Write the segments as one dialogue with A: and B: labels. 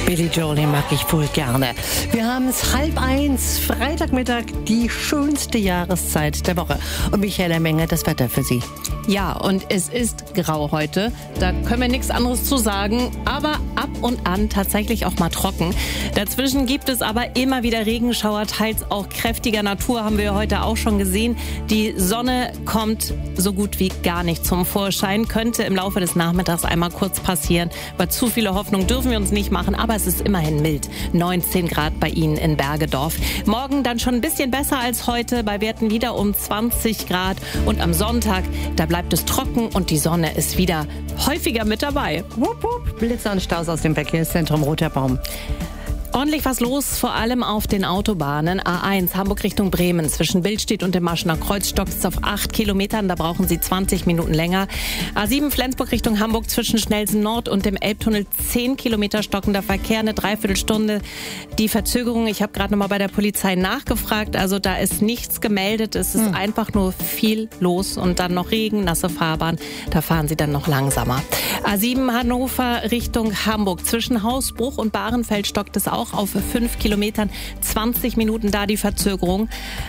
A: Billy Joel mag ich wohl gerne. Wir haben es 12:30, Freitagmittag, die schönste Jahreszeit der Woche. Und Michaela Menge, das Wetter für Sie.
B: Ja, und es ist grau heute. Da können wir nichts anderes zu sagen. Aber ab und an tatsächlich auch mal trocken. Dazwischen gibt es aber immer wieder Regenschauer, teils auch kräftiger Natur, haben wir heute auch schon gesehen. Die Sonne kommt so gut wie gar nicht zum Vorschein. Könnte im Laufe des Nachmittags einmal kurz passieren. Aber zu viele Hoffnung dürfen wir uns nicht machen. Aber es ist immerhin mild. 19 Grad bei Ihnen in Bergedorf. Morgen dann schon ein bisschen besser als heute. Bei Werten wieder um 20 Grad. Und am Sonntag, da bleibt es trocken und die Sonne ist wieder häufiger mit dabei.
A: Wupp, wupp. Blitzer und Staus aus dem Verkehrszentrum Roter Baum.
B: Ordentlich was los, vor allem auf den Autobahnen. A1 Hamburg Richtung Bremen. Zwischen Billstedt und dem Maschener Kreuz stockt es auf 8 Kilometern. Da brauchen Sie 20 Minuten länger. A7 Flensburg Richtung Hamburg zwischen Schnellsen Nord und dem Elbtunnel 10 Kilometer stockender Verkehr. Eine Dreiviertelstunde. Die Verzögerung, ich habe gerade nochmal bei der Polizei nachgefragt. Also da ist nichts gemeldet. Es ist einfach nur viel los. Und dann noch Regen, nasse Fahrbahn. Da fahren Sie dann noch langsamer. A7 Hannover Richtung Hamburg. Zwischen Hausbruch und Bahrenfeld stockt es auch auf 5 Kilometern, 20 Minuten da die Verzögerung.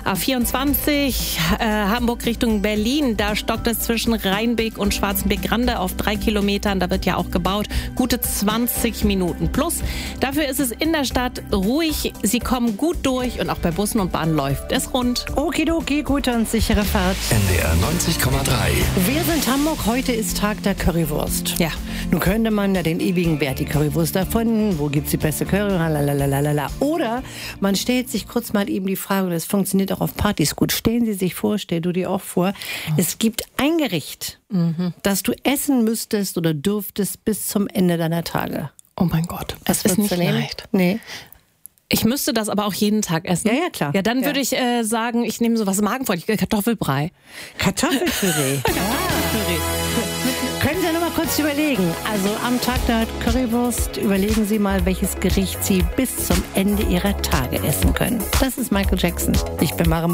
B: A24 Hamburg Richtung Berlin, da stockt es zwischen Rheinbeek und Schwarzenbeek-Grande auf 3 Kilometern, da wird ja auch gebaut, gute 20 Minuten plus. Dafür ist es in der Stadt ruhig, Sie kommen gut durch und auch bei Bussen und Bahnen läuft es rund.
A: Okidoki, gute und sichere Fahrt.
C: NDR 90,3.
A: Wir sind Hamburg, heute ist Tag der Currywurst.
B: Ja.
A: Nun könnte man ja den ewigen Wert die Currywurst erfinden, wo gibt's die beste Curry, lalalala. Oder man stellt sich kurz mal eben die Frage, und das funktioniert auch auf Partys gut, stellen Sie sich vor, stell du dir auch vor, es gibt ein Gericht, das du essen müsstest oder dürftest bis zum Ende deiner Tage.
B: Oh mein Gott, das ist nicht leicht.
A: Nee.
B: Ich müsste das aber auch jeden Tag essen.
A: Ja, klar.
B: Ja, dann würde ich sagen, ich nehme sowas magenfreundlich, Kartoffelbrei.
A: Kartoffelpüree.
B: Kartoffelpüree.
A: Können Sie ja noch mal kurz überlegen. Also am Tag der Currywurst überlegen Sie mal, welches Gericht Sie bis zum Ende Ihrer Tage essen können. Das ist Michael Jackson. Ich bin Maren